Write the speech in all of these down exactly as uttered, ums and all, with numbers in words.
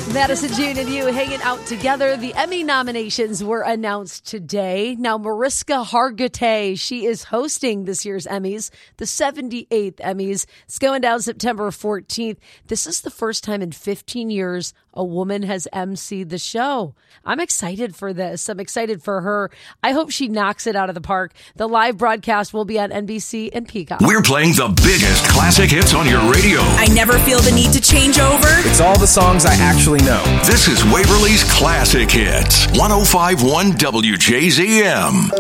Madison, June, and you hanging out together. The Emmy nominations were announced today. Now, Mariska Hargitay, she is hosting this year's Emmys, the seventy-eighth Emmys. It's going down September fourteenth. This is the first time in fifteen years a woman has emceed the show. I'm excited for this. I'm excited for her. I hope she knocks it out of the park. The live broadcast will be on N B C and Peacock. We're playing the biggest classic hits on your radio. I never feel the need to change over. It's all the songs I actually know. This is Waverly's Classic Hits, one oh five point one W J Z M.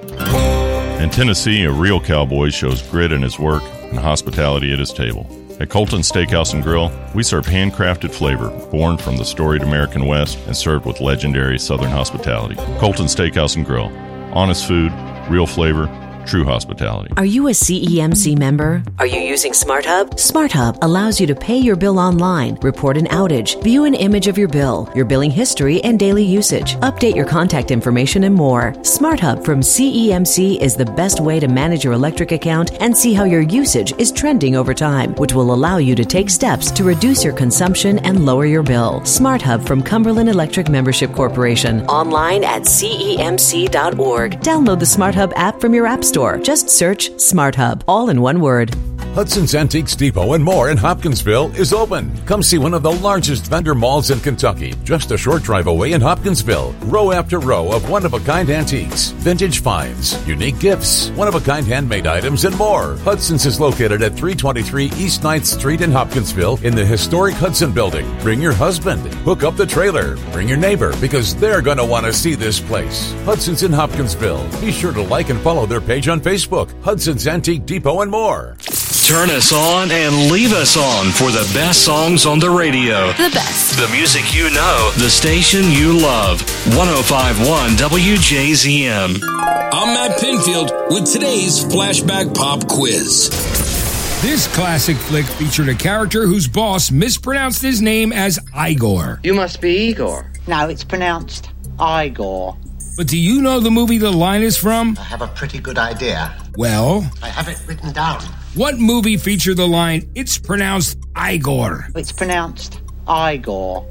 In Tennessee, a real cowboy shows grit in his work and hospitality at his table. At Colton Steakhouse and Grill, we serve handcrafted flavor born from the storied American West and served with legendary Southern hospitality. Colton Steakhouse and Grill. Honest food, real flavor, true hospitality. Are you a C E M C member? Are you using SmartHub? SmartHub allows you to pay your bill online, report an outage, view an image of your bill, your billing history, and daily usage, update your contact information, and more. SmartHub from C E M C is the best way to manage your electric account and see how your usage is trending over time, which will allow you to take steps to reduce your consumption and lower your bill. SmartHub from Cumberland Electric Membership Corporation. Online at C E M C dot org. Download the SmartHub app from your app store. Store. Just search SmartHub, all in one word. Hudson's Antiques Depot and More in Hopkinsville is open. Come see one of the largest vendor malls in Kentucky, just a short drive away in Hopkinsville. Row after row of one-of-a-kind antiques, vintage finds, unique gifts, one-of-a-kind handmade items, and more. Hudson's is located at three twenty-three East ninth Street in Hopkinsville in the historic Hudson Building. Bring your husband. Hook up the trailer. Bring your neighbor, because they're going to want to see this place. Hudson's in Hopkinsville. Be sure to like and follow their page on Facebook. Hudson's Antique Depot and More. Turn us on and leave us on for the best songs on the radio. The best. The music you know. The station you love. one oh five point one W J Z M. I'm Matt Pinfield with today's Flashback Pop Quiz. This classic flick featured a character whose boss mispronounced his name as Igor. You must be Igor. No, it's pronounced Igor. But do you know the movie the line is from? I have a pretty good idea. Well? I have it written down. What movie featured the line, it's pronounced Igor? It's pronounced Igor.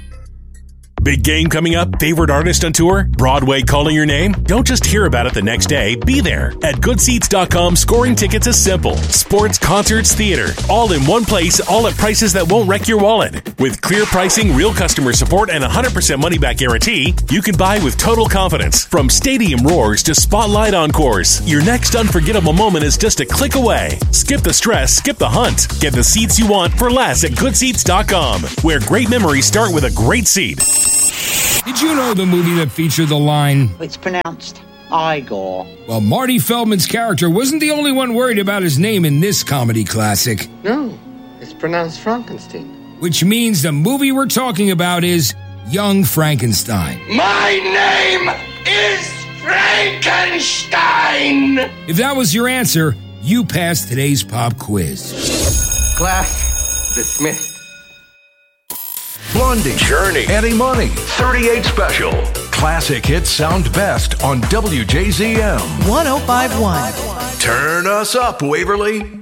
Big game coming up? Favorite artist on tour? Broadway calling your name? Don't just hear about it the next day. Be there. At good seats dot com, scoring tickets is simple. Sports, concerts, theater. All in one place, all at prices that won't wreck your wallet. With clear pricing, real customer support, and one hundred percent money-back guarantee, you can buy with total confidence. From stadium roars to spotlight encores, your next unforgettable moment is just a click away. Skip the stress, skip the hunt. Get the seats you want for less at good seats dot com, where great memories start with a great seat. Did you know the movie that featured the line, it's pronounced Igor? Well, Marty Feldman's character wasn't the only one worried about his name in this comedy classic. No, it's pronounced Frankenstein. Which means the movie we're talking about is Young Frankenstein. My name is Frankenstein! If that was your answer, you passed today's pop quiz. Class dismissed. Blondie, Journey, Eddie Money, thirty-eight Special. Classic hits sound best on W J Z M. one oh five point one. Turn us up, Waverly.